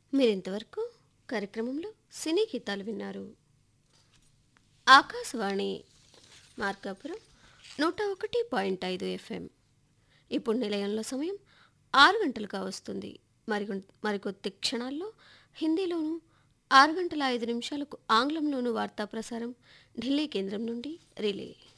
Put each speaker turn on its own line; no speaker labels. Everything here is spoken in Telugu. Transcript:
మీరింతవరకు కార్యక్రమంలో సినీ గీతాలు విన్నారు. ఆకాశవాణి మార్కాపురం 101.5 FM. ఇప్పుడు నిలయంలో సమయం 6 గంటలు కావస్తుంది. మరికొద్ది క్షణాల్లో హిందీలోను 6 గంటల 5 నిమిషాలకు ఆంగ్లంలోను వార్తా ప్రసారం ఢిల్లీ కేంద్రం నుండి రిలే.